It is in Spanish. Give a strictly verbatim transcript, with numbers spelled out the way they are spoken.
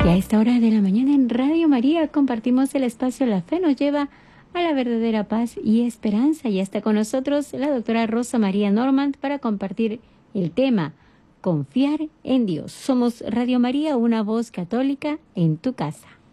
Y a esta hora de la mañana en Radio María compartimos el espacio La Fe nos lleva a la verdadera paz y esperanza. Y está con nosotros la doctora Rosa María Normand para compartir el tema Confiar en Dios. Somos Radio María, una voz católica en tu casa.